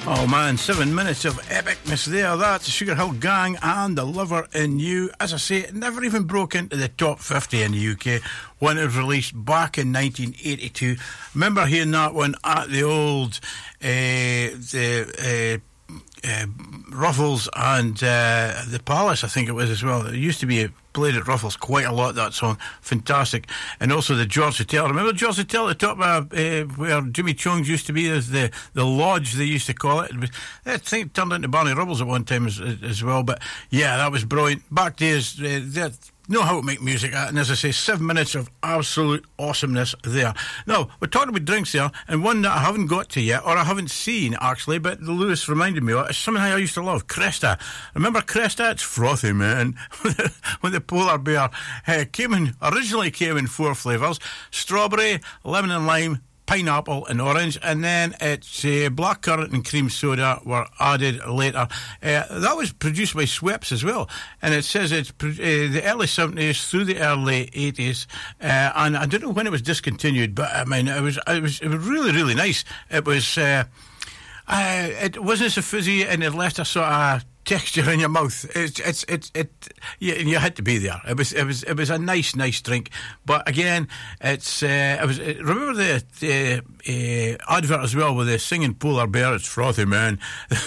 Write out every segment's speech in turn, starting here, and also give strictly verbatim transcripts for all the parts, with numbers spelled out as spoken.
Oh man, seven minutes of epicness there. That's Sugar Hill Gang and The Lover in You. As I say, it never even broke into the top fifty in the U K when it was released back in nineteen eighty-two. Remember hearing that one at the old uh, the uh, uh, Ruffles and uh, the Palace, I think it was as well. It used to be played at Ruffles quite a lot, that song. Fantastic. And also the George Hotel. Remember George Hotel at the top of uh, where Jimmy Chong's used to be? There's the, the lodge, they used to call it. It was, I think it turned into Barney Rubbles at one time as, as well. But yeah, that was brilliant. Back days, uh, that know how to make music, and as I say, seven minutes of absolute awesomeness there. Now, we're talking about drinks there, and one that I haven't got to yet, or I haven't seen actually, but Lewis reminded me of it, is something I used to love, Cresta. Remember Cresta? It's frothy, man. When the polar bear uh, came in, originally came in four flavours: strawberry, lemon and lime, pineapple and orange, and then it's uh, blackcurrant and cream soda were added later. Uh, that was produced by Schweppes as well, and it says it's uh, the early seventies through the early eighties, uh, and I don't know when it was discontinued, but I mean it was it was, it was really really nice. It was uh, uh, it wasn't so fizzy, and it left a sort of texture in your mouth. It's it's it's it. You, you had to be there. It was it was it was a nice nice drink. But again, it's uh, it was. It, remember the, the uh, advert as well with the singing polar bear. It's frothy, man.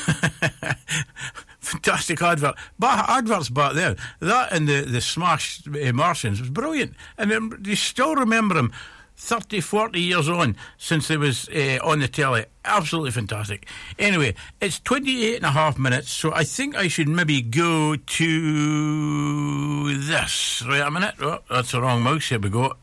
Fantastic advert. But adverts back then, that and the the Smash uh, Martians was brilliant. And um, you still remember them thirty, forty years on since they was uh, on the telly. Absolutely fantastic. Anyway, it's twenty-eight and a half minutes, so I think I should maybe go to this. Right a minute. Oh, that's the wrong mouse. Here we go.